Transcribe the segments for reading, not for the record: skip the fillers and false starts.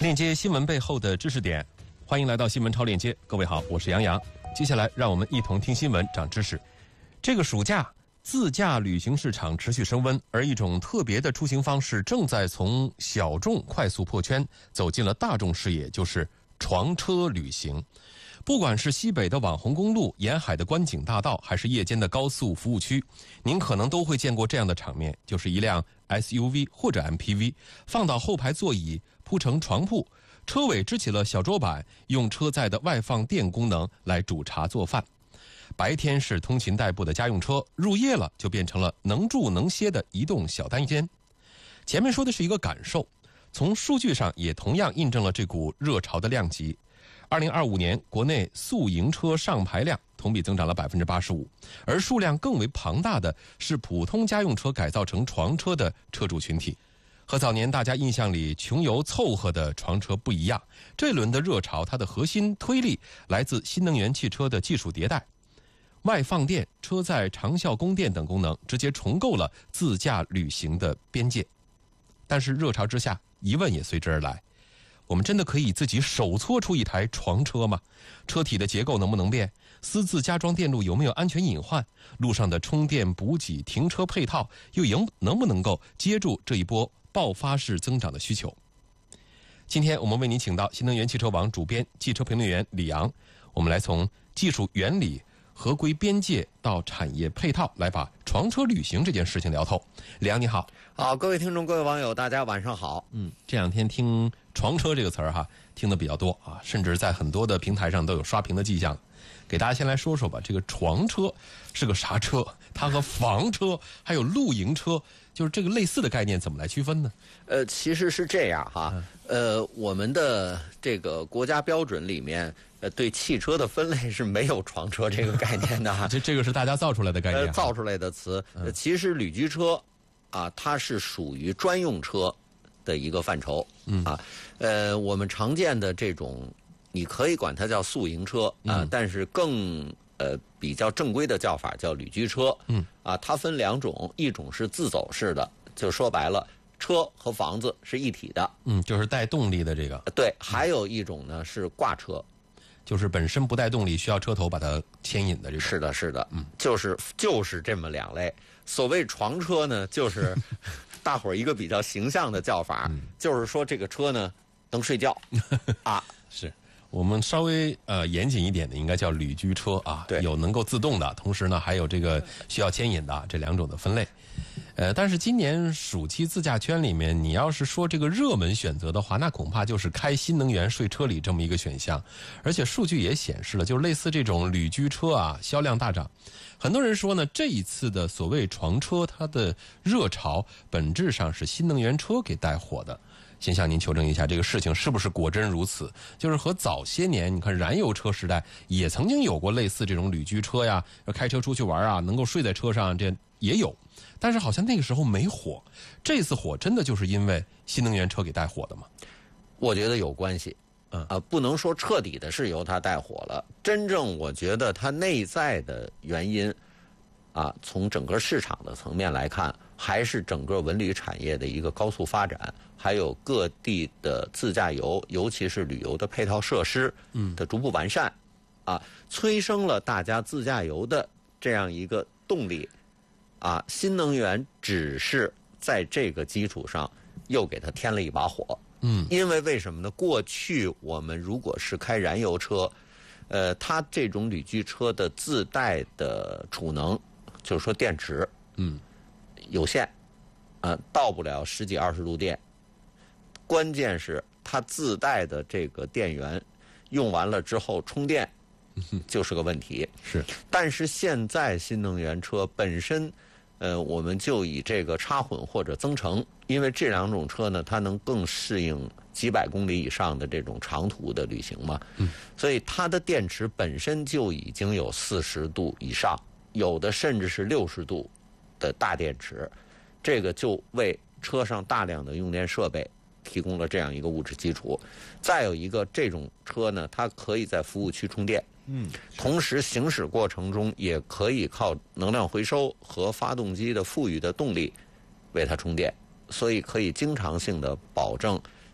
链接新闻背后的知识点，欢迎来到新闻超链接。各位好，我是杨洋。接下来让我们一同听新闻长知识。这个暑假自驾旅行市场持续升温，而一种特别的出行方式正在从小众快速破圈，走进了大众视野，就是床车旅行。不管是西北的网红公路、沿海的观景大道，还是夜间的高速服务区，您可能都会见过这样的场面，就是一辆 SUV 或者 MPV 放倒后排座椅，铺成床铺，车尾支起了小桌板，用车载的外放电功能来煮茶做饭。白天是通勤代步的家用车，入夜了就变成了能住能歇的移动小单间。前面说的是一个感受，从数据上也同样印证了这股热潮的量级。2025年国内宿营车上牌量同比增长了 85%， 而数量更为庞大的是普通家用车改造成床车的车主群体。和早年大家印象里穷游凑合的床车不一样，这轮的热潮它的核心推力来自新能源汽车的技术迭代。外放电、车载长效供电等功能直接重构了自驾旅行的边界。但是热潮之下，疑问也随之而来。我们真的可以自己手搓出一台床车吗？车体的结构能不能变？私自加装电路有没有安全隐患？路上的充电、补给、停车配套又能不能够接住这一波爆发式增长的需求？今天我们为您请到新能源汽车网主编、汽车评论员李阳，我们来从技术原理、合规边界到产业配套，来把床车旅行这件事情聊透。李阳你好。 好，各位听众、各位网友，大家晚上好。 这两天听床车这个词儿听得比较多啊，甚至在很多的平台上都有刷屏的迹象。给大家先来说说吧，这个床车是个啥车？它和房车还有露营车，就是这个类似的概念怎么来区分呢？ 其实是这样我们的这个国家标准里面，对汽车的分类是没有床车这个概念的这个是大家造出来的概念， 造出来的词。其实旅居车它是属于专用车的一个范畴我们常见的这种，你可以管它叫宿营车但是更比较正规的叫法叫旅居车它分两种，一种是自走式的，就说白了，车和房子是一体的， 就是带动力的这个。 对，还有一种呢是挂车， 就是本身不带动力，需要车头把它牵引的这个。 是的，是的，就是这么两类。所谓床车呢，就是大伙儿一个比较形象的叫法，就是说这个车呢能睡觉是我们稍微严谨一点的，应该叫旅居车对， 有能够自动的，同时呢还有这个需要牵引的这两种的分类。但是今年暑期自驾圈里面，你要是说这个热门选择的话，那恐怕就是开新能源睡车里这么一个选项。而且数据也显示了，就是类似这种旅居车销量大涨。很多人说呢，这一次的所谓床车，它的热潮本质上是新能源车给带火的。先向您求证一下，这个事情是不是果真如此？就是和早些年你看燃油车时代也曾经有过类似这种旅居车呀，开车出去玩能够睡在车上，这也有。但是好像那个时候没火，这次火真的就是因为新能源车给带火的吗？ 我觉得有关系。不能说彻底的是由它带火了，真正我觉得它内在的原因从整个市场的层面来看，还是整个文旅产业的一个高速发展，还有各地的自驾游，尤其是旅游的配套设施的逐步完善催生了大家自驾游的这样一个动力新能源只是在这个基础上又给它添了一把火。因为为什么呢？过去我们如果是开燃油车，它这种旅居车的自带的储能，就是说电池，有限，到不了10几20度电。关键是它自带的这个电源用完了之后充电，就是个问题。 是， 但是现在新能源车本身，我们就以这个插混或者增程，因为这两种车呢，它能更适应几百公里以上的这种长途的旅行嘛。所以它的电池本身就已经有40度以上，有的甚至是60度的大电池，这个就为车上大量的用电设备提供了这样一个物质基础。再有一个，这种车呢，它可以在服务区充电。同时行驶过程中也可以靠能量回收和发动机的赋予的动力为它充电，所以可以经常性的保证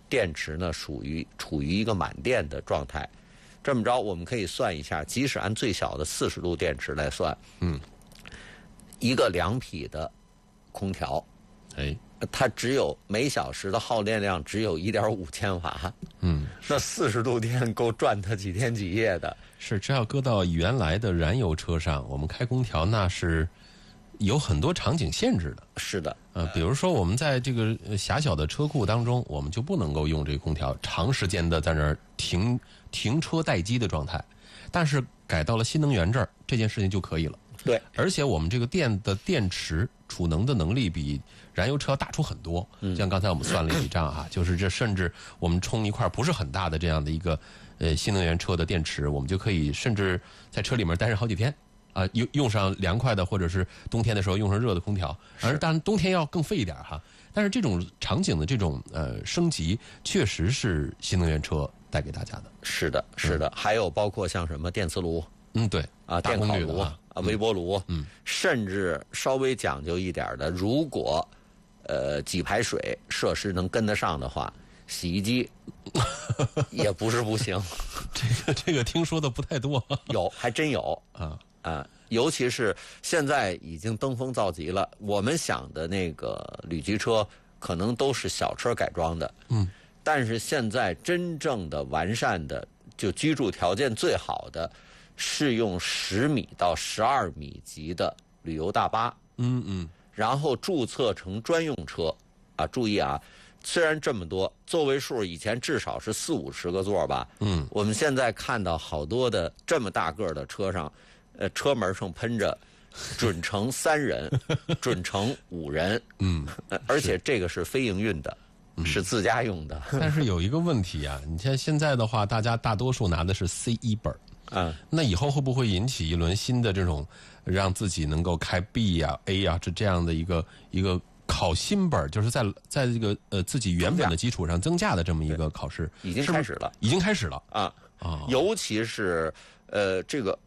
电池呢处于一个满电的状态。这么着，我们可以算一下，即使按最小的40度电池来算，一个2匹的空调，它只有每小时的耗电量只有1.5千瓦，那40度电够转它几天几夜的。 是，这要搁到原来的燃油车上，我们开空调那是有很多场景限制的。 是的， 比如说我们在这个狭小的车库当中，我们就不能够用这个空调长时间的在那儿停车待机的状态。但是改到了新能源这儿，这件事情就可以了。 对， 而且我们这个电的电池储能的能力比燃油车要大出很多。像刚才我们算了一笔账哈，就是这甚至我们充一块不是很大的这样的一个新能源车的电池，我们就可以甚至在车里面待上好几天。用上凉快的，或者是冬天的时候用上热的空调，而当然冬天要更费一点哈。但是这种场景的这种升级，确实是新能源车带给大家的。 是的，是的，还有包括像什么电磁炉， 对电烤炉微波炉，甚至稍微讲究一点的，如果给排水设施能跟得上的话，洗衣机也不是不行。 这个听说的不太多， 还真有尤其是现在已经登峰造极了。我们想的那个旅居车可能都是小车改装的，但是现在真正的完善的，就居住条件最好的，是用10米到12米级的旅游大巴，然后注册成专用车注意啊，虽然这么多座位数，以前至少是40-50个座吧，我们现在看到好多的这么大个的车上，车门上喷着准乘3人，准乘5人，而且这个是非营运的，是自家用的。 但是有一个问题啊，你像现在的话，大家大多数拿的是 C1 本，那以后会不会引起一轮新的这种让自己能够开 B A 这样的一个考新本，就是在这个自己原本的基础上增加的这么一个考试？ 已经开始了， 已经开始了尤其是这个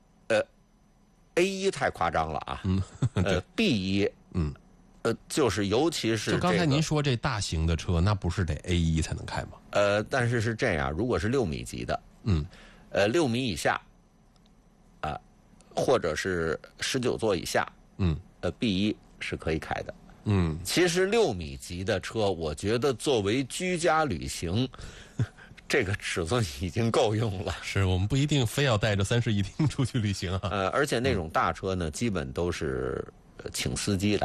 A1 太夸张了啊，B1 就是尤其是就刚才您说这大型的车，那不是得 A1 才能开吗？ 但是这样，如果是6米级的，6米以下或者是19座以下，B1 是可以开的。其实6米级的车，我觉得作为居家旅行，这个尺寸已经够用了。 是我们不一定非要带着3室一厅出去旅行啊。 而且那种大车呢，基本都是请司机来。